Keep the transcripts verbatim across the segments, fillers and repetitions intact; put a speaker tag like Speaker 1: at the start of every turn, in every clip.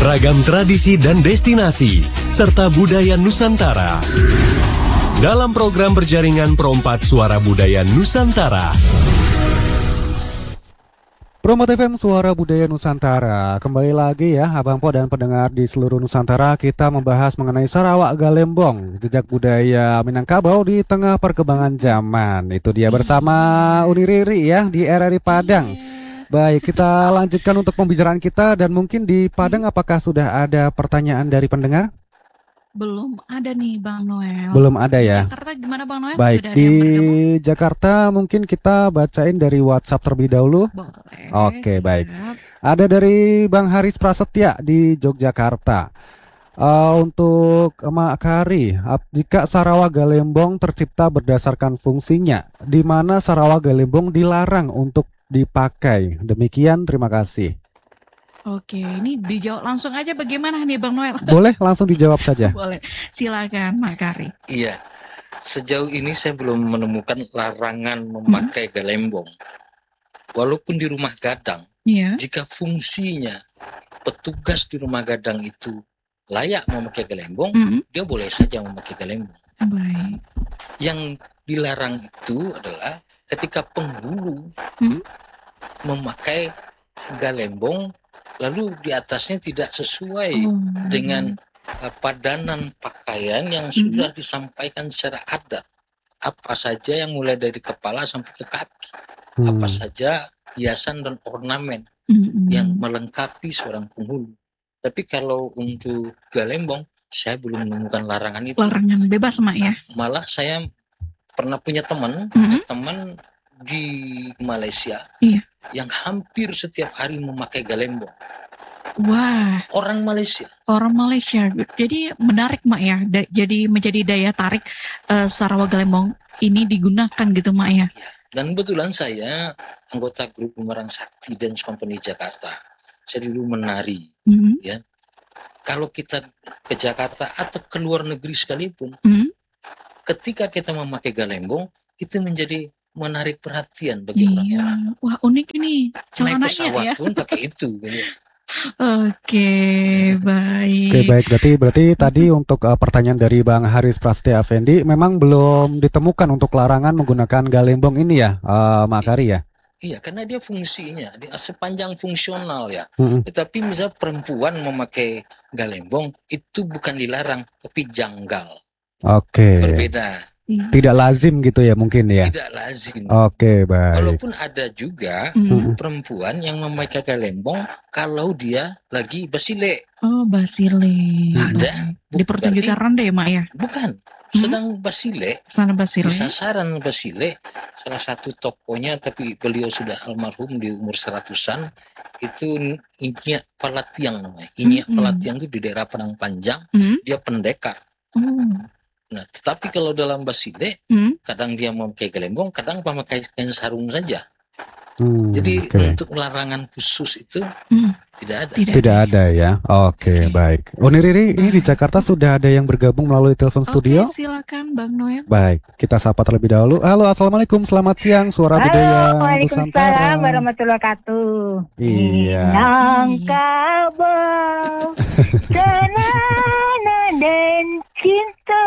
Speaker 1: Ragam tradisi dan destinasi, serta budaya Nusantara. Dalam program berjaringan Perompat Suara Budaya Nusantara.
Speaker 2: Perompat F M Suara Budaya Nusantara. Kembali lagi ya Abang Po dan pendengar di seluruh Nusantara. Kita membahas mengenai Sarawak Galembong, jejak budaya Minangkabau di tengah perkembangan zaman. Itu dia bersama Uni Riri ya di R R I Padang. Baik, kita lanjutkan untuk pembicaraan kita. Dan mungkin di Padang apakah sudah ada pertanyaan dari pendengar?
Speaker 3: Belum ada nih Bang Noel.
Speaker 2: Belum ada ya.
Speaker 3: Jakarta gimana Bang Noel?
Speaker 2: Baik,
Speaker 3: Sudah ada
Speaker 2: di
Speaker 3: yang
Speaker 2: Jakarta mungkin kita bacain dari WhatsApp terlebih dahulu.
Speaker 3: Boleh.
Speaker 2: Oke, baik.
Speaker 3: Siap.
Speaker 2: Ada dari Bang Haris Prasetya di Yogyakarta. Uh, untuk Mak Kari, ap- jika Sarawak Galembong tercipta berdasarkan fungsinya, di mana Sarawak Galembong dilarang untuk dipakai? Demikian, terima kasih.
Speaker 3: Oke, ini dijawab langsung aja bagaimana nih Bang Noel?
Speaker 2: Boleh langsung dijawab saja.
Speaker 3: Boleh. Silakan Mak Kari.
Speaker 4: Iya, sejauh ini saya belum menemukan larangan memakai galembong. Walaupun di rumah gadang,
Speaker 3: Iya.
Speaker 4: jika fungsinya petugas di rumah gadang itu layak memakai galembong,
Speaker 3: Mm-mm.
Speaker 4: dia boleh saja memakai galembong.
Speaker 3: Baik.
Speaker 4: Yang dilarang itu adalah ketika penghulu
Speaker 3: Hmm?
Speaker 4: memakai galembong, lalu di atasnya tidak sesuai
Speaker 3: Oh.
Speaker 4: dengan uh, padanan pakaian yang sudah disampaikan secara adat. Apa saja yang mulai dari kepala sampai ke kaki.
Speaker 2: Hmm.
Speaker 4: Apa saja hiasan dan ornamen
Speaker 3: Mm-mm.
Speaker 4: yang melengkapi seorang penghulu. Tapi kalau untuk galembong, saya belum menemukan larangan itu.
Speaker 3: Larangan bebas Mak ya.
Speaker 4: Malah saya pernah punya teman,
Speaker 3: Mm-mm.
Speaker 4: teman di Malaysia
Speaker 3: Iya.
Speaker 4: yang hampir setiap hari memakai galembong.
Speaker 3: Wah,
Speaker 4: Orang Malaysia.
Speaker 3: orang Malaysia. Jadi menarik Mak ya. Da- jadi menjadi daya tarik eh, Sarawak Galembong ini digunakan gitu Mak ya.
Speaker 4: Dan kebetulan saya anggota grup Bumerang Sakti Dance Company Jakarta. Saya dulu menari.
Speaker 3: Mm-mm.
Speaker 4: Kalau kita ke Jakarta atau ke luar negeri sekalipun,
Speaker 3: Mm-mm.
Speaker 4: ketika kita memakai galembong, itu menjadi menarik perhatian bagi
Speaker 3: Iya.
Speaker 4: orang-orang.
Speaker 3: Wah unik ini
Speaker 4: Naik
Speaker 3: celananya
Speaker 4: pesawat
Speaker 3: ya.
Speaker 4: pun pakai itu. Gitu.
Speaker 3: Oke, baik.
Speaker 2: Oke, baik. Berarti berarti tadi untuk uh, pertanyaan dari Bang Haris Prasetya Effendi memang belum ditemukan untuk larangan menggunakan galembong ini ya, uh, Mak Kari ya.
Speaker 4: Iya, karena dia fungsinya dia sepanjang fungsional ya.
Speaker 2: Mm-mm.
Speaker 4: Tetapi misal perempuan memakai galembong itu bukan dilarang, tapi janggal.
Speaker 2: Oke.
Speaker 4: Berbeda,
Speaker 3: Iya.
Speaker 2: Tidak lazim gitu ya mungkin ya.
Speaker 4: tidak lazim.
Speaker 2: Oke, baik.
Speaker 4: Walaupun ada juga
Speaker 3: Mm.
Speaker 4: perempuan yang memakai galembong kalau dia lagi basile.
Speaker 3: Oh, basile.
Speaker 4: Ada.
Speaker 3: Di pertunjukan ronde ya, Mak ya?
Speaker 4: Bukan, sedang basile.
Speaker 3: Sana basile.
Speaker 4: Di sasaran basile, salah satu tokohnya, tapi beliau sudah almarhum di umur seratusan, itu Inyak Palatiang namanya. Inyak
Speaker 3: Mm-mm.
Speaker 4: Palatiang itu di daerah Padang Panjang,
Speaker 3: Hmm?
Speaker 4: dia pendekar.
Speaker 3: Oh.
Speaker 4: Nah, tetapi kalau dalam basile,
Speaker 3: Hmm?
Speaker 4: kadang dia memakai gelembong, kadang memakai kain sarung saja.
Speaker 2: Hmm,
Speaker 4: Jadi
Speaker 2: oke.
Speaker 4: untuk larangan khusus itu
Speaker 3: Hmm.
Speaker 4: tidak ada.
Speaker 3: Tidak.
Speaker 2: Tidak ada ya. Oke,
Speaker 3: Oke.
Speaker 2: baik. Uni Riri, ini di Jakarta sudah ada yang bergabung melalui telepon studio.
Speaker 3: Oke, silakan Bang Noel.
Speaker 2: Baik, kita sapa terlebih dahulu. Halo, assalamualaikum, selamat siang, Suara Budaya
Speaker 5: Halo, Waalaikumsalam
Speaker 2: Nusantara.
Speaker 5: warahmatullahi wabarakatuh.
Speaker 2: Iya.
Speaker 5: Minangkabau, kenana dan cinta,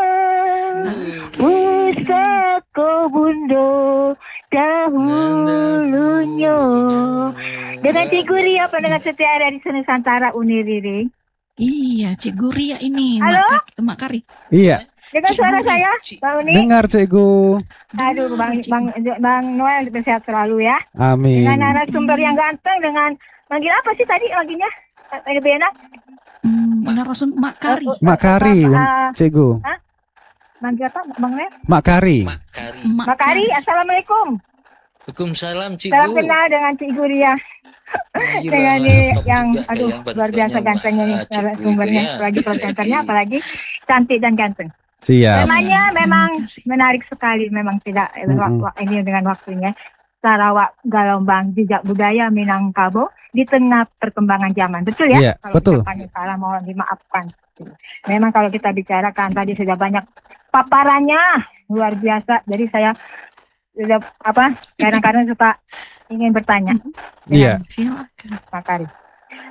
Speaker 5: pusaka bundo dahulunya. Dengan Cikgu Ria pendengar setia dari Nusantara Uni Riri.
Speaker 3: Iya, Cikgu Ria ini.
Speaker 5: Halo?
Speaker 3: Mak, Ka- Mak Kari.
Speaker 2: Iya,
Speaker 5: Dengan
Speaker 3: Cikgu
Speaker 5: suara
Speaker 3: Ria.
Speaker 5: saya,
Speaker 4: Cik-
Speaker 5: Bang Uni.
Speaker 2: dengar Cikgu.
Speaker 5: Aduh, Bang, Bang, Bang Noel sehat selalu ya.
Speaker 2: Amin.
Speaker 5: Dengan narasumber yang ganteng, dengan manggil apa sih tadi laginya? Lebih enak?
Speaker 3: Hmm, narasum Mak Kari.
Speaker 2: Mak Kari,
Speaker 5: Ah,
Speaker 2: Cikgu.
Speaker 5: manggil apa, Bang Noel?
Speaker 2: Mak Kari.
Speaker 4: Mak Kari.
Speaker 3: Mak
Speaker 5: Makari, Assalamualum.
Speaker 4: Waalaikumsalam
Speaker 5: Salam
Speaker 4: Cikgu.
Speaker 5: kenal dengan Cikgu Ria.
Speaker 4: Gila,
Speaker 5: Dengan ini
Speaker 4: top
Speaker 5: yang,
Speaker 4: juga
Speaker 5: aduh,
Speaker 4: kayak
Speaker 5: luar biasa
Speaker 4: bantuannya,
Speaker 5: gantengnya nih,
Speaker 4: Mbak Cikgu itu
Speaker 5: sumbernya,
Speaker 4: ya.
Speaker 5: apalagi presenternya, apalagi cantik dan ganteng.
Speaker 2: Siap.
Speaker 5: Temanya memang
Speaker 3: Terima kasih.
Speaker 5: menarik sekali, memang tidak
Speaker 2: Mm-mm.
Speaker 5: wak- wak- ini dengan waktunya. Sarawak Galembong jejak budaya Minangkabau di tengah perkembangan zaman. Betul ya?
Speaker 2: Iya,
Speaker 5: Kalau
Speaker 2: betul.
Speaker 5: ucapannya salah mohon dimaafkan. Memang kalau kita bicarakan tadi sudah banyak paparannya luar biasa. Jadi saya sudah apa? Kadang-kadang suka ingin bertanya.
Speaker 2: Iya.
Speaker 3: Silakan.
Speaker 5: Pak Kari.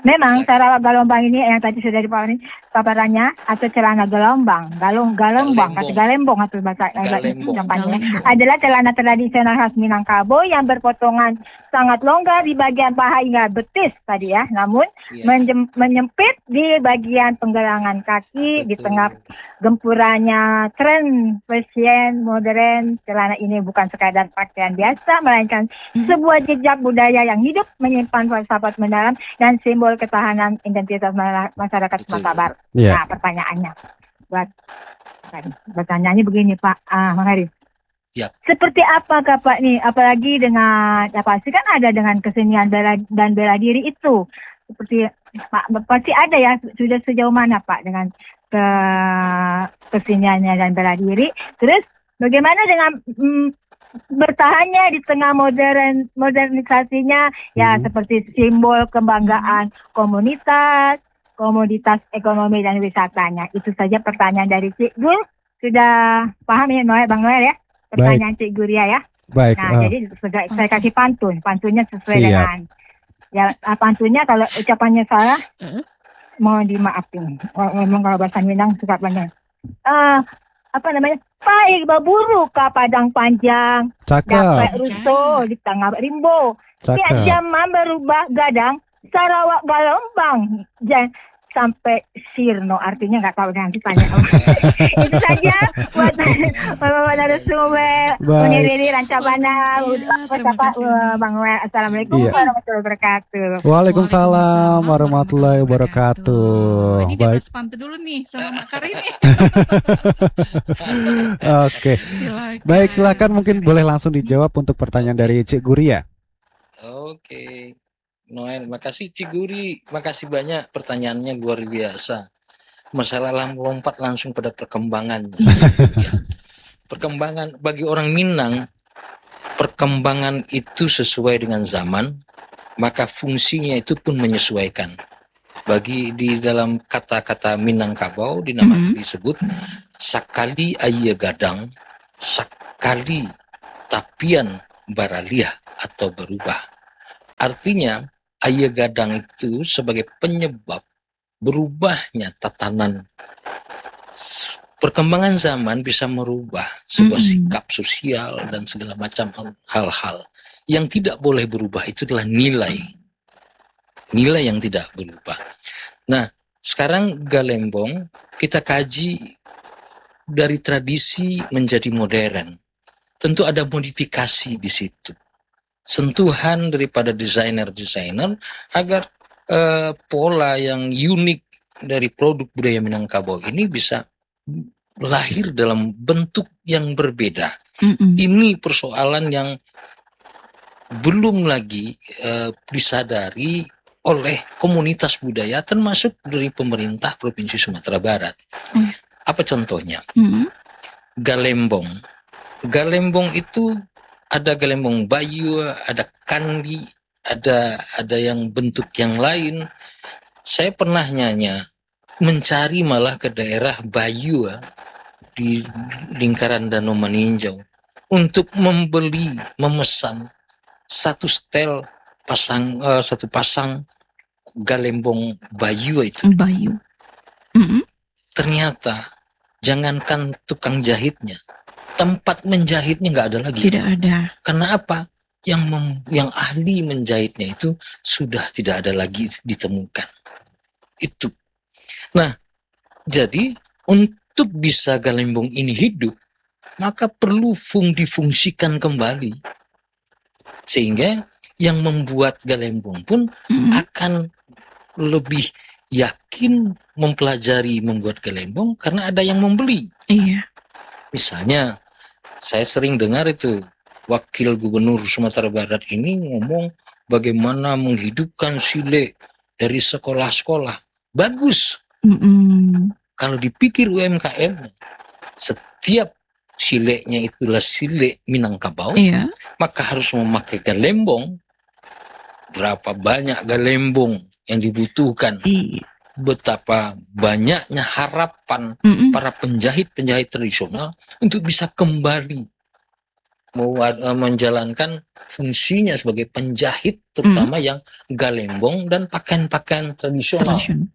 Speaker 5: Memang
Speaker 4: Silakan.
Speaker 5: Sarawak Galombang ini yang tadi sudah dipaparin paparannya atau celana gelombang, galung galembang, kata galembong atau bahasa
Speaker 4: Galembong.
Speaker 5: gampangnya
Speaker 3: Galembong.
Speaker 5: adalah celana tradisional khas Minangkabau yang berpotongan sangat longgar di bagian paha hingga betis tadi ya, namun
Speaker 4: Iya,
Speaker 5: menjem- menyempit di bagian penggelangan kaki di
Speaker 4: betul.
Speaker 5: tengah gempurannya tren fashion modern. Celana ini bukan sekadar pakaian biasa, melainkan
Speaker 3: Mm.
Speaker 5: sebuah jejak budaya yang hidup, menyimpan falsafat mendalam dan simbol ketahanan identitas ma- masyarakat
Speaker 4: Betul.
Speaker 5: Sumatera Barat.
Speaker 2: Iya.
Speaker 5: Nah, pertanyaannya buat pertanyaannya begini Pak ah, Bang Haris.
Speaker 4: Yap.
Speaker 5: Seperti apakah Pak nih, apalagi dengan ya pasti kan ada dengan kesenian bela dan bela diri itu, seperti Pak pasti ada ya, sudah sejauh mana Pak dengan ke keseniannya dan bela diri. Terus bagaimana dengan mm, bertahannya di tengah modern modernisasinya ya,
Speaker 2: Mhm.
Speaker 5: seperti simbol kebanggaan komunitas, komoditas ekonomi dan wisatanya. Itu saja pertanyaan dari Cik Gul. Sudah paham ya Noel, Bang Noel ya? Pertanyaan Cik Guria ya.
Speaker 2: Baik.
Speaker 5: Nah,
Speaker 2: eh,
Speaker 5: jadi saya, saya kasih pantun. Pantunnya sesuai
Speaker 2: Siap.
Speaker 5: dengan ya ah, pantunnya, kalau ucapannya salah
Speaker 3: Heeh.
Speaker 5: mohon dimaafin. Oh, memang kalau bahasa Minang suka banyak. Ah, apa namanya? Baik baburu ka padang panjang,
Speaker 2: cakep,
Speaker 5: dapat rusuh di tengah rimbo. Tiap
Speaker 2: cakep.
Speaker 5: zaman berubah gadang, Sarawak Galombang. Jangan sampai sirno, artinya nggak tahu, nanti tanya. Itu saja buat buat narasumber
Speaker 2: Baik.
Speaker 5: mengiringi rancabana.
Speaker 3: Iya, terima
Speaker 5: Apa
Speaker 3: kasih.
Speaker 5: uh, Bang Noel. Assalamualaikum
Speaker 2: Iya.
Speaker 5: warahmatullahi wabarakatuh.
Speaker 2: Waalaikumsalam warahmatullahi wabarakatuh.
Speaker 3: Ini dia
Speaker 2: Baik.
Speaker 3: bahas pantun dulu nih sama Mak Karini.
Speaker 2: Oke.
Speaker 3: Silakan.
Speaker 2: Baik, silakan mungkin boleh langsung dijawab untuk pertanyaan dari Cik Guria.
Speaker 4: Oke, Noel, makasih Ciguri, makasih banyak, pertanyaannya luar biasa. Masalah lam- lompat langsung pada perkembangannya. Ya. Perkembangan bagi orang Minang, perkembangan itu sesuai dengan zaman, maka fungsinya itu pun menyesuaikan. Bagi di dalam kata-kata Minangkabau di nama
Speaker 3: Mhm.
Speaker 4: disebut sakali aya gadang, sakali tapian baraliah atau berubah. Artinya aya gadang itu sebagai penyebab berubahnya tatanan. S- Perkembangan zaman bisa merubah sebuah
Speaker 3: Mhm.
Speaker 4: sikap sosial dan segala macam hal- hal-hal. Yang tidak boleh berubah itu adalah nilai. Nilai yang tidak berubah. Nah, sekarang Galembong kita kaji dari tradisi menjadi modern. Tentu ada modifikasi di situ. Sentuhan daripada desainer-desainer agar eh, pola yang unik dari produk budaya Minangkabau ini bisa lahir dalam bentuk yang berbeda.
Speaker 3: Mm-mm.
Speaker 4: Ini persoalan yang belum lagi eh, disadari oleh komunitas budaya termasuk dari pemerintah Provinsi Sumatera Barat.
Speaker 3: Hmm.
Speaker 4: Apa contohnya?
Speaker 3: Mm-mm.
Speaker 4: Galembong. Galembong itu ada galembong bayu, ada kandi, ada ada yang bentuk yang lain. Saya pernah nyanya mencari malah ke daerah Bayu di lingkaran Danau Meninjau untuk membeli, memesan satu setel pasang eh, satu pasang galembong Bayu itu.
Speaker 3: Bayu. Mm-mm.
Speaker 4: Ternyata jangankan tukang jahitnya, tempat menjahitnya nggak ada lagi.
Speaker 3: Tidak ada.
Speaker 4: Karena apa? Yang mem- yang ahli menjahitnya itu sudah tidak ada lagi ditemukan. Itu. Nah, jadi untuk bisa galembong ini hidup, maka perlu fung difungsikan kembali. Sehingga yang membuat galembong pun
Speaker 3: Mm-mm.
Speaker 4: akan lebih yakin mempelajari membuat galembong karena ada yang membeli.
Speaker 3: Iya.
Speaker 4: Misalnya, saya sering dengar itu Wakil Gubernur Sumatera Barat ini ngomong bagaimana menghidupkan sile dari sekolah-sekolah. Bagus.
Speaker 3: Mm-mm.
Speaker 4: Kalau dipikir U M K M, setiap sileknya itulah silek Minangkabau,
Speaker 3: Iya.
Speaker 4: maka harus memakai galembong. Berapa banyak galembong yang dibutuhkan.
Speaker 3: Iya.
Speaker 4: Betapa banyaknya harapan
Speaker 3: Mm-mm.
Speaker 4: para penjahit-penjahit tradisional untuk bisa kembali mau uh, menjalankan fungsinya sebagai penjahit, terutama yang galembong dan pakaian-pakaian tradisional.
Speaker 3: Tradisional.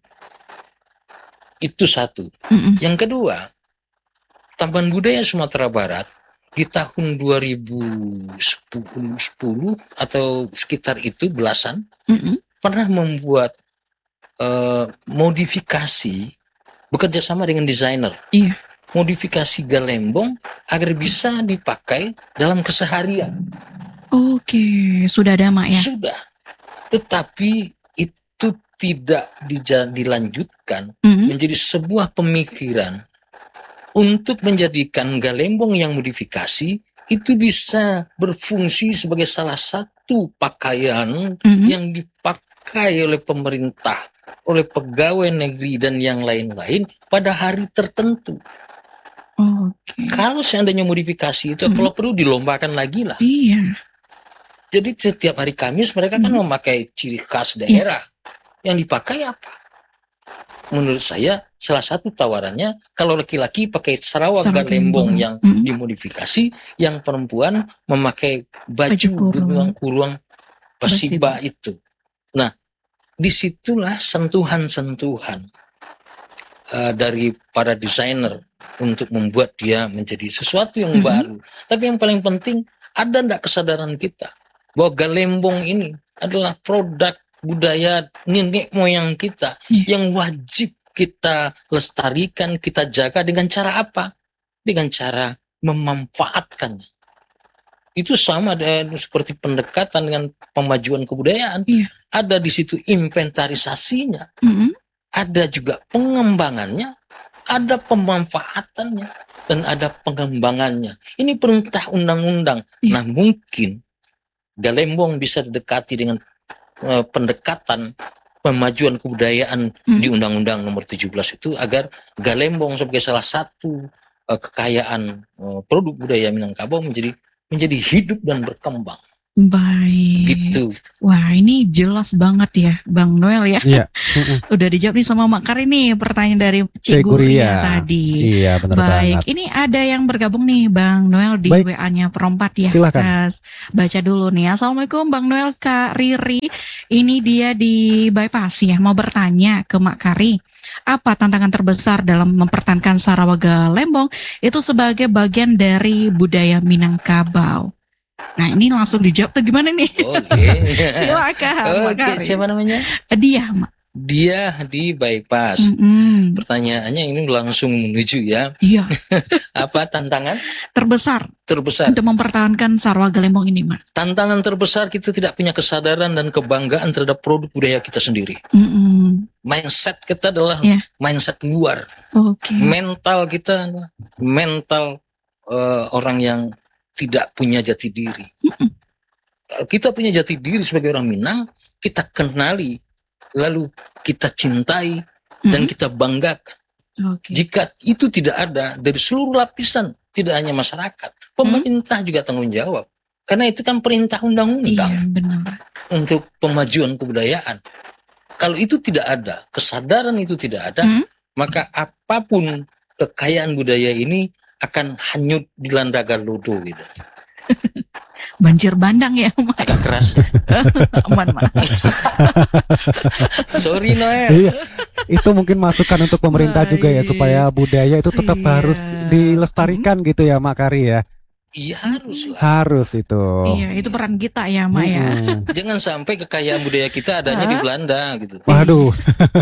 Speaker 4: Itu satu.
Speaker 3: Mm-mm.
Speaker 4: Yang kedua, Taman Budaya Sumatera Barat di tahun dua ribu sepuluh atau sekitar itu belasan
Speaker 3: Mm-mm.
Speaker 4: pernah membuat uh, modifikasi, bekerja sama dengan desainer.
Speaker 3: Iya.
Speaker 4: Modifikasi galembong agar bisa dipakai dalam keseharian.
Speaker 3: Oke, sudah ada Mak ya?
Speaker 4: Sudah. Tetapi itu tidak dija- dilanjutkan
Speaker 3: Mm-mm.
Speaker 4: menjadi sebuah pemikiran untuk menjadikan galembong yang modifikasi itu bisa berfungsi sebagai salah satu pakaian
Speaker 3: Mm-mm.
Speaker 4: yang dipakai oleh pemerintah, oleh pegawai negeri dan yang lain-lain pada hari tertentu.
Speaker 3: Oke.
Speaker 4: Kalau seandainya modifikasi itu
Speaker 3: Hmm.
Speaker 4: kalau perlu dilombakan lagi lah.
Speaker 3: Iya.
Speaker 4: Jadi setiap hari Kamis mereka kan
Speaker 3: Hmm.
Speaker 4: memakai ciri khas daerah. Yang dipakai apa? Menurut saya salah satu tawarannya kalau laki-laki pakai sarawak
Speaker 3: Sarawak
Speaker 4: galembong
Speaker 3: galembong.
Speaker 4: yang
Speaker 3: Hmm.
Speaker 4: dimodifikasi, yang perempuan memakai baju,
Speaker 3: Baju kurung.
Speaker 4: beruang-kurung basiba itu. Nah, disitulah sentuhan-sentuhan uh, dari para desainer untuk membuat dia menjadi sesuatu yang
Speaker 3: Mhm.
Speaker 4: baru. Tapi yang paling penting, ada enggak kesadaran kita bahwa galembong ini adalah produk budaya nenek moyang kita
Speaker 3: Iya.
Speaker 4: yang wajib kita lestarikan, kita jaga dengan cara apa? Dengan cara memanfaatkannya. Itu sama dengan seperti pendekatan dengan pemajuan kebudayaan.
Speaker 3: Iya.
Speaker 4: Ada di situ inventarisasinya,
Speaker 3: Mm-mm.
Speaker 4: ada juga pengembangannya, ada pemanfaatannya, dan ada pengembangannya. Ini perintah undang-undang.
Speaker 3: Iya.
Speaker 4: Nah, mungkin galembong bisa didekati dengan uh, pendekatan pemajuan kebudayaan
Speaker 3: Hmm.
Speaker 4: di Undang-Undang Nomor tujuh belas itu agar galembong sebagai salah satu uh, kekayaan uh, produk budaya Minangkabau menjadi menjadi hidup dan berkembang.
Speaker 3: Baik.
Speaker 4: Gitu.
Speaker 3: Wah, ini jelas banget ya Bang Noel ya.
Speaker 2: Iya. Mm-mm.
Speaker 3: Udah dijawab nih sama Mak Kari nih pertanyaan dari
Speaker 2: Cik
Speaker 3: Cik Guria
Speaker 2: Guria.
Speaker 3: tadi.
Speaker 2: Iya, benar
Speaker 3: Baik,
Speaker 2: banget.
Speaker 3: ini ada yang bergabung nih Bang Noel di
Speaker 2: Baik.
Speaker 3: W A-nya Perompat ya.
Speaker 2: Silakan.
Speaker 3: Kas- Baca dulu nih. Assalamualaikum Bang Noel, Kak Riri. Ini dia di bypass ya. Mau bertanya ke Mak Kari. Apa tantangan terbesar dalam mempertahankan Sarawak Galembong itu sebagai bagian dari budaya Minangkabau? Nah, ini langsung dijawab tuh gimana nih?
Speaker 4: Oke.
Speaker 3: Silakan Mak
Speaker 4: Oke,
Speaker 3: Kari.
Speaker 4: siapa namanya?
Speaker 3: Dia, Mak.
Speaker 4: Dia di bypass.
Speaker 3: Mm-mm.
Speaker 4: Pertanyaannya ini langsung menuju ya.
Speaker 3: Iya,
Speaker 4: Apa tantangan
Speaker 3: terbesar
Speaker 4: terbesar?
Speaker 3: untuk mempertahankan Sarawak Galembong ini, Mak.
Speaker 4: Tantangan terbesar kita tidak punya kesadaran dan kebanggaan terhadap produk budaya kita sendiri.
Speaker 3: Mm-mm.
Speaker 4: Mindset kita adalah
Speaker 3: Iya.
Speaker 4: mindset luar.
Speaker 3: Oke.
Speaker 4: Mental kita adalah mental eh, orang yang tidak punya jati diri.
Speaker 3: Mm-mm.
Speaker 4: Kalau kita punya jati diri sebagai orang Minang, kita kenali, lalu kita cintai dan
Speaker 3: Mm-mm.
Speaker 4: kita banggakan.
Speaker 3: Oke.
Speaker 4: Jika itu tidak ada dari seluruh lapisan, tidak hanya masyarakat, pemerintah juga tanggung jawab. Karena itu kan perintah
Speaker 3: Iya,
Speaker 4: undang-undang
Speaker 3: benar.
Speaker 4: untuk pemajuan kebudayaan. Kalau itu tidak ada, kesadaran itu tidak ada,
Speaker 3: Hmm?
Speaker 4: maka apapun kekayaan budaya ini akan hanyut dilanda galudo gitu.
Speaker 3: Banjir bandang ya, Mak.
Speaker 4: Agak keras.
Speaker 3: Aman, Mak.
Speaker 4: Sorry Noel.
Speaker 2: Iya. Itu mungkin masukan untuk pemerintah juga ya
Speaker 3: Baik.
Speaker 2: supaya budaya itu tetap
Speaker 3: Siap.
Speaker 2: harus dilestarikan gitu ya Mak Kari ya.
Speaker 4: Iya haruslah.
Speaker 2: Harus itu.
Speaker 3: Iya, itu peran kita ya, Mak ya.
Speaker 2: Mm-mm.
Speaker 4: Jangan sampai kekayaan budaya kita adanya di
Speaker 3: Hah?
Speaker 4: Belanda gitu.
Speaker 2: Waduh.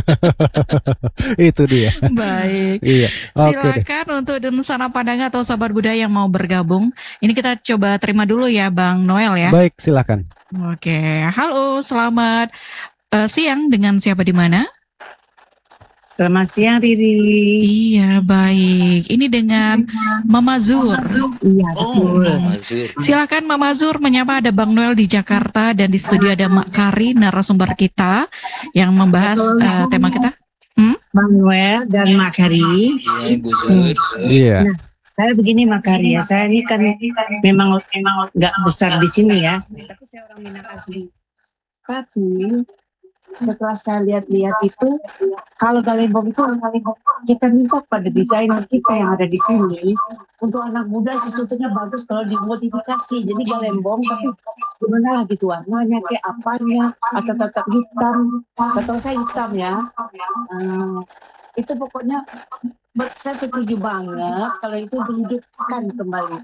Speaker 2: Itu dia.
Speaker 3: Baik.
Speaker 2: Iya. Oke deh.
Speaker 3: Silakan untuk Dunsana Padang atau sahabat budaya yang mau bergabung. Ini kita coba terima dulu ya, Bang Noel ya.
Speaker 2: Baik, silakan.
Speaker 3: Oke, halo, selamat eh, siang. Dengan siapa di mana?
Speaker 6: Selamat siang Riri.
Speaker 3: Iya, baik. Ini dengan Mama Zur.
Speaker 6: Iya
Speaker 4: Oh,
Speaker 6: betul.
Speaker 4: Mama Zur.
Speaker 3: Silakan Mama Zur menyapa, ada Bang Noel di Jakarta dan di studio ada Mak Kari, narasumber kita yang membahas eh, tema kita.
Speaker 6: Bang Noel dan Mak Kari.
Speaker 4: Iya Ibu Zur.
Speaker 2: Iya.
Speaker 6: Saya begini Mak Kari ya, saya ini kan memang memang nggak besar di sini ya. Tapi saya orang Minang asli. Tapi setelah saya lihat-lihat itu, kalau Galembong itu kita minta pada desainer kita yang ada di sini, untuk anak muda itu sebetulnya bagus kalau dimodifikasi. Jadi Galembong tapi gimana lah gitu warnanya, kayak apanya, atau tetap hitam. Setahu saya hitam ya. Hmm, itu pokoknya saya setuju banget kalau itu dihidupkan kembali.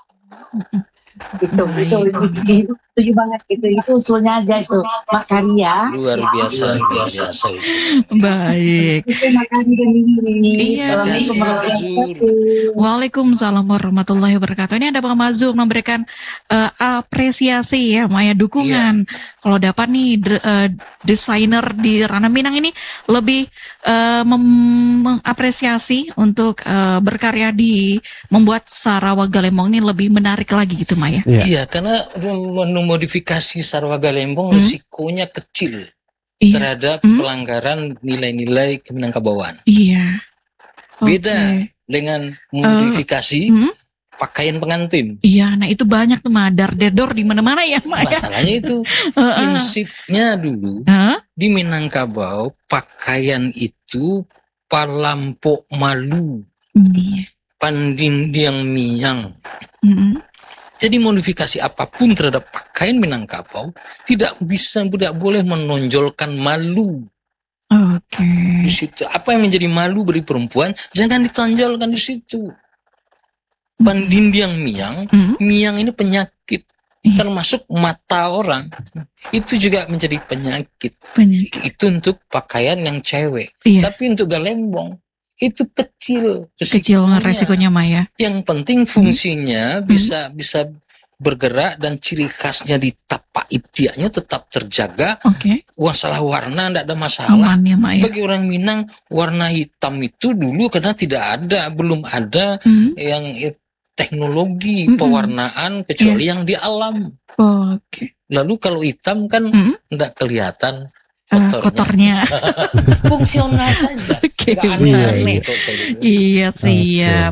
Speaker 6: Itu, itu, itu, setuju banget gitu. Itu usulnya aja itu, Mak Karya.
Speaker 4: Luar biasa, luar biasa.
Speaker 3: Baik.
Speaker 6: Terima kasih dan ini.
Speaker 3: Iya,
Speaker 6: Assalamualaikum
Speaker 3: iya.
Speaker 6: warahmatullahi wabarakatuh.
Speaker 3: Waalaikumsalam warahmatullahi wabarakatuh. Ini ada Bang Mazul memberikan eh, apresiasi ya, Maya, dukungan. Kalau dapat nih de- eh, desainer di Ranah Minang ini lebih eh, mem- mengapresiasi untuk eh, berkarya di membuat Sarawak Galembong ini lebih menarik lagi gitu, Maya.
Speaker 2: Iya.
Speaker 4: Iya, karena memodifikasi Sarawak Galembong
Speaker 3: Hmm.
Speaker 4: risikonya kecil
Speaker 3: Iya.
Speaker 4: terhadap
Speaker 3: Hmm.
Speaker 4: pelanggaran nilai-nilai Keminangkabauan.
Speaker 3: Iya.
Speaker 4: Beda
Speaker 3: Oke.
Speaker 4: dengan modifikasi
Speaker 3: Hmm.
Speaker 4: pakaian pengantin.
Speaker 3: Iya, nah itu banyak tuh madar dedor di mana-mana ya, Maya.
Speaker 4: Masalahnya itu
Speaker 3: Heeh.
Speaker 4: prinsipnya dulu
Speaker 3: Hah?
Speaker 4: di Minangkabau pakaian itu palampok malu,
Speaker 3: Iya.
Speaker 4: pandindiang miang.
Speaker 3: Mm-mm.
Speaker 4: Jadi modifikasi apapun terhadap pakaian Minangkabau tidak bisa, tidak boleh menonjolkan malu.
Speaker 3: Oke.
Speaker 4: Di situ apa yang menjadi malu bagi perempuan jangan ditonjolkan di situ. Pandindiang miang,
Speaker 3: Mm.
Speaker 4: miang ini penyakit,
Speaker 3: Iya.
Speaker 4: termasuk mata orang. Itu juga menjadi penyakit.
Speaker 3: Penyakit.
Speaker 4: Itu untuk pakaian yang cewek.
Speaker 3: Iya.
Speaker 4: Tapi untuk Galembong itu kecil
Speaker 3: Kecil
Speaker 4: risikonya.
Speaker 3: resikonya, Maya.
Speaker 4: Yang penting fungsinya bisa bisa bergerak dan ciri khasnya di tapak itiaknya tetap terjaga.
Speaker 3: Oke.
Speaker 4: Masalah warna tidak ada masalah.
Speaker 3: Aman ya, Maya.
Speaker 4: Bagi orang Minang warna hitam itu dulu karena tidak ada, belum ada
Speaker 3: Hmm.
Speaker 4: yang eh, teknologi
Speaker 3: Mm-mm.
Speaker 4: pewarnaan kecuali yang di alam.
Speaker 3: Oke.
Speaker 4: Lalu kalau hitam kan
Speaker 3: Mm.
Speaker 4: tidak kelihatan
Speaker 3: Eh,
Speaker 4: kotornya.
Speaker 3: kotornya.
Speaker 4: Fungsional saja.
Speaker 3: Oke,
Speaker 4: Nggak
Speaker 3: baik.
Speaker 4: aneh-aneh kok saya bilang.
Speaker 3: Iya, siap.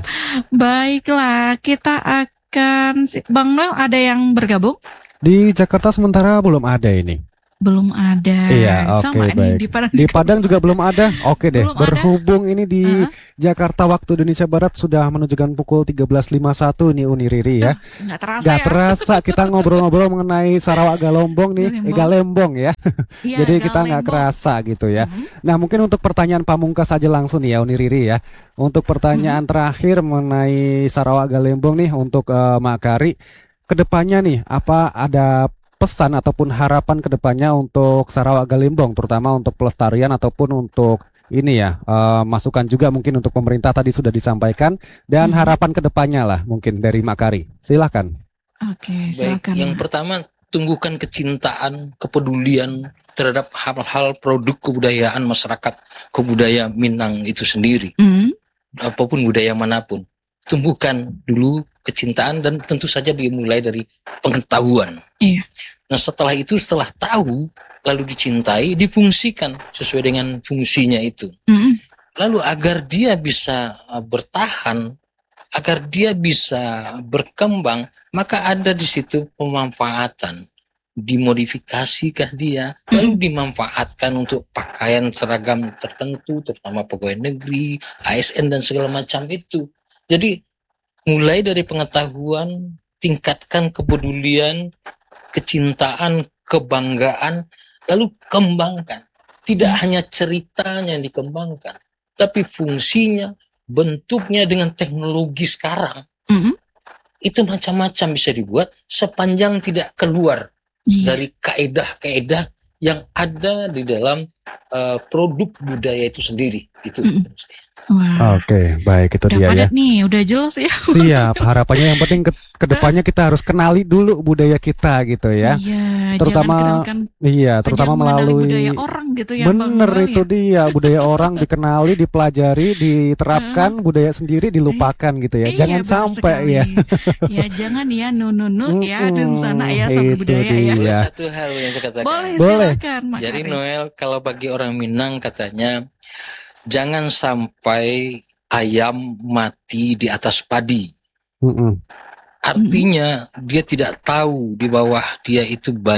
Speaker 3: Baiklah, kita akan si- Bang Noel ada yang bergabung?
Speaker 2: Di Jakarta sementara belum ada ini.
Speaker 3: Belum ada.
Speaker 2: Iya, oke,
Speaker 3: Sama
Speaker 2: baik.
Speaker 3: nih di Padang.
Speaker 2: Di Padang juga belum ada. Oke deh.
Speaker 3: Belum ada.
Speaker 2: Berhubung ini di
Speaker 3: Heeh.
Speaker 2: Jakarta waktu Indonesia Barat sudah menunjukkan pukul tiga belas lima puluh satu nih Uni Riri ya.
Speaker 3: Nggak terasa
Speaker 2: Gak
Speaker 3: ya.
Speaker 2: terasa kita ngobrol-ngobrol mengenai Sarawak Galembong nih, eh, Galembong ya.
Speaker 3: Iya,
Speaker 2: Jadi kita nggak
Speaker 3: Galembong.
Speaker 2: kerasa gitu ya.
Speaker 3: Mhm.
Speaker 2: Nah mungkin untuk pertanyaan pamungkas saja langsung nih ya Uni Riri ya. Untuk pertanyaan terakhir mengenai Sarawak Galembong nih untuk eh, Mak Kari, kedepannya nih apa ada pesan ataupun harapan kedepannya untuk Sarawak Galembong, terutama untuk pelestarian ataupun untuk ini ya eh, masukan juga mungkin untuk pemerintah tadi sudah disampaikan dan
Speaker 3: Mhm.
Speaker 2: harapan kedepannya lah mungkin dari Mak Kari. Silahkan.
Speaker 3: Oke,
Speaker 4: Baik,
Speaker 3: silakan.
Speaker 4: yang pertama tumbuhkan kecintaan, kepedulian terhadap hal-hal produk kebudayaan masyarakat kebudayaan Minang itu sendiri,
Speaker 3: Hmm.
Speaker 4: apapun budaya manapun. Tumbuhkan dulu kecintaan dan tentu saja dimulai dari pengetahuan.
Speaker 3: Iya.
Speaker 4: Nah setelah itu, setelah tahu, lalu dicintai, difungsikan sesuai dengan fungsinya itu.
Speaker 3: Hmm.
Speaker 4: Lalu agar dia bisa uh, bertahan, agar dia bisa berkembang, maka ada di situ pemanfaatan. Dimodifikasikah dia, lalu dimanfaatkan untuk pakaian seragam tertentu, terutama pegawai negeri, A S N dan segala macam itu. Jadi mulai dari pengetahuan, tingkatkan kepedulian, kecintaan, kebanggaan, lalu kembangkan. Tidak hanya ceritanya yang dikembangkan, tapi fungsinya, bentuknya dengan teknologi sekarang.
Speaker 3: Hmm.
Speaker 4: Itu macam-macam bisa dibuat sepanjang tidak keluar
Speaker 3: Iya.
Speaker 4: dari kaedah-kaedah yang ada di dalam uh, produk budaya itu sendiri. Itu
Speaker 3: Mm-mm.
Speaker 4: menurut saya.
Speaker 3: Wah.
Speaker 2: Oke, baik itu
Speaker 3: Udah
Speaker 2: dia ya.
Speaker 3: padat nih, udah jelas ya.
Speaker 2: Siap. Harapannya yang penting ke kedepannya kita harus kenali dulu budaya kita gitu ya.
Speaker 3: Iya,
Speaker 2: Terutama-
Speaker 3: jangan kenalkan,
Speaker 2: Iya, terutama
Speaker 3: jangan mengenali
Speaker 2: melalui
Speaker 3: budaya orang gitu ya, Bang
Speaker 2: bener
Speaker 3: Noel
Speaker 2: itu
Speaker 3: ya.
Speaker 2: dia budaya orang dikenali, dipelajari, diterapkan, budaya sendiri dilupakan gitu ya.
Speaker 3: Iya,
Speaker 2: Jangan
Speaker 3: benar
Speaker 2: sampai
Speaker 3: sekali.
Speaker 2: ya.
Speaker 3: Ya jangan ya nununut ya di
Speaker 2: Mm-mm,
Speaker 3: sana ya sama
Speaker 2: itu
Speaker 3: budaya ya.
Speaker 2: dia.
Speaker 4: Boleh
Speaker 2: Iya.
Speaker 4: satu hal yang saya katakan.
Speaker 3: Boleh,
Speaker 2: Boleh.
Speaker 3: silakan Mak
Speaker 4: Jadi
Speaker 3: Kari.
Speaker 4: Noel, kalau bagi orang Minang katanya jangan sampai ayam mati di atas padi.
Speaker 2: Mm-mm.
Speaker 4: Artinya dia tidak tahu di bawah dia itu banyak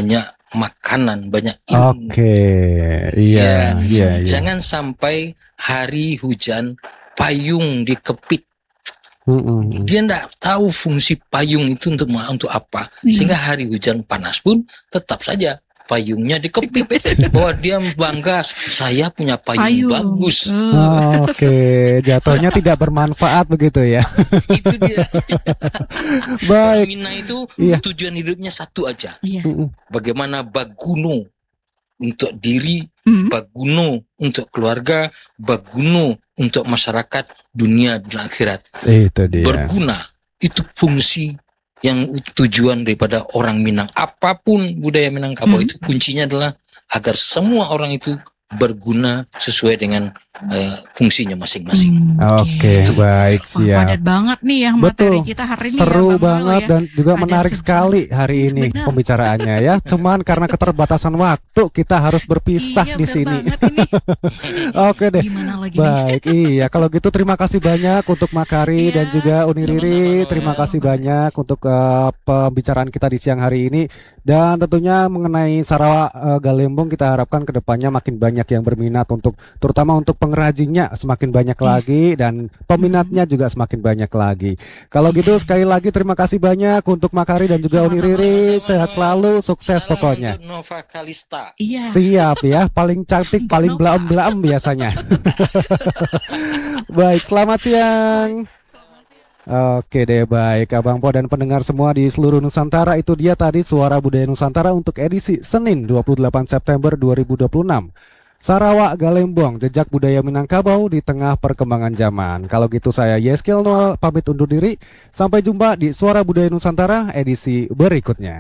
Speaker 4: makanan, banyak ilmu.
Speaker 2: Oke, iya,
Speaker 4: Ya,
Speaker 2: iya, iya.
Speaker 4: Jangan sampai hari hujan payung dikepit.
Speaker 2: Mm-mm.
Speaker 4: Dia enggak tahu fungsi payung itu untuk untuk apa.
Speaker 3: Iya.
Speaker 4: Sehingga hari hujan panas pun tetap saja payungnya dikepit. Bahwa dia bangga, saya punya payung,
Speaker 3: Payung.
Speaker 4: bagus.
Speaker 3: Eh,
Speaker 2: Oke, jatuhnya tidak bermanfaat begitu ya.
Speaker 4: Itu dia.
Speaker 2: Baik.
Speaker 4: Mina itu
Speaker 2: Iya.
Speaker 4: tujuan hidupnya satu aja.
Speaker 3: Iya.
Speaker 2: Mm-mm.
Speaker 4: Bagaimana baguno untuk diri,
Speaker 3: Hmm.
Speaker 4: baguno untuk keluarga, baguno untuk masyarakat, dunia dan akhirat.
Speaker 2: Itu dia.
Speaker 4: Berguna. Itu fungsi yang tujuan daripada orang Minang. Apapun budaya Minangkabau
Speaker 3: Hmm.
Speaker 4: itu kuncinya adalah agar semua orang itu berguna sesuai dengan eh, fungsinya masing-masing.
Speaker 3: Hmm,
Speaker 2: Oke,
Speaker 3: oke.
Speaker 2: baik,
Speaker 3: Wah,
Speaker 2: siap.
Speaker 3: padat banget nih ya materi
Speaker 2: Betul.
Speaker 3: kita hari ini ya,
Speaker 2: Seru
Speaker 3: Bang Noel
Speaker 2: banget
Speaker 3: ya.
Speaker 2: dan juga
Speaker 3: Ada
Speaker 2: menarik
Speaker 3: sejarah.
Speaker 2: sekali hari ini
Speaker 3: Benar.
Speaker 2: pembicaraannya ya. Cuman karena keterbatasan waktu kita harus berpisah
Speaker 3: Iya,
Speaker 2: di
Speaker 3: benar
Speaker 2: sini.
Speaker 3: banget ini.
Speaker 2: Oke deh.
Speaker 3: Gimana lagi nih?
Speaker 2: Baik, iya. Kalau gitu terima kasih banyak untuk Makari
Speaker 3: Iya,
Speaker 2: dan juga Uni
Speaker 4: sama-sama,
Speaker 2: Riri.
Speaker 4: Noel.
Speaker 2: Terima kasih banyak untuk eh, pembicaraan kita di siang hari ini. Dan tentunya mengenai Sarawak eh, Galembong kita harapkan kedepannya makin banyak yang berminat untuk, terutama untuk pengrajinnya semakin banyak
Speaker 3: Iya.
Speaker 2: lagi dan peminatnya juga semakin banyak lagi. Kalau gitu sekali lagi terima kasih banyak untuk Makari dan juga Uni
Speaker 3: Sama-sama.
Speaker 2: Riri.
Speaker 4: Sama-sama,
Speaker 2: Sehat
Speaker 4: Noel.
Speaker 2: selalu, sukses
Speaker 4: Salam
Speaker 2: pokoknya.
Speaker 4: untuk Nova Kalista.
Speaker 3: Iya.
Speaker 2: Siap ya, paling cantik, paling
Speaker 3: Nova.
Speaker 2: belam-belam biasanya. Baik, selamat siang. Oke deh, baik Abang Po dan pendengar semua di seluruh Nusantara, itu dia tadi Suara Budaya Nusantara untuk edisi Senin dua puluh delapan September dua ribu dua puluh enam. Sarawak Galembong, jejak budaya Minangkabau di tengah perkembangan zaman. Kalau gitu saya Yeskil Noel pamit undur diri. Sampai jumpa di Suara Budaya Nusantara edisi berikutnya.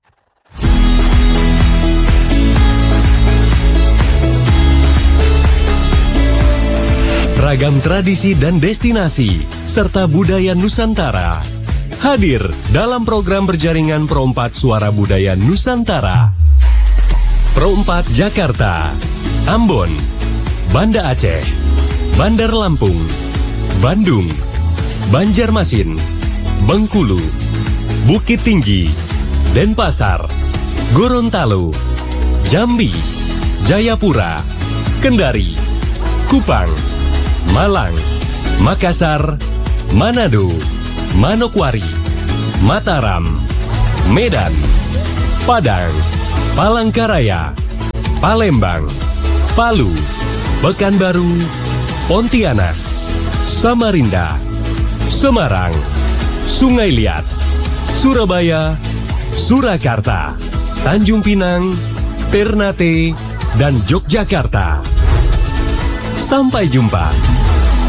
Speaker 1: Ragam tradisi dan destinasi, serta budaya Nusantara. Hadir dalam program berjaringan Perompat Suara Budaya Nusantara. Perompat Jakarta, Ambon, Banda Aceh, Bandar Lampung, Bandung, Banjarmasin, Bengkulu, Bukit Tinggi, Denpasar, Gorontalo, Jambi, Jayapura, Kendari, Kupang, Malang, Makassar, Manado, Manokwari, Mataram, Medan, Padang, Palangkaraya, Palembang, Palu, Pekanbaru, Pontianak, Samarinda, Semarang, Sungai Liat, Surabaya, Surakarta, Tanjung Pinang, Ternate, dan Yogyakarta. Sampai jumpa.